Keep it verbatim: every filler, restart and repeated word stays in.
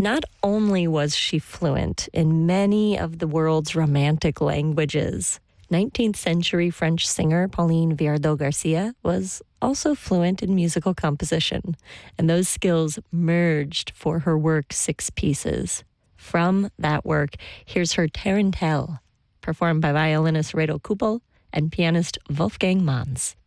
Not only was she fluent in many of the world's romantic languages, nineteenth century French singer Pauline Viardot-Garcia was also fluent in musical composition, and those skills merged for her work Six Pieces. From that work, here's her Tarantelle, performed by violinist Reto Kuppel and pianist Wolfgang Manz.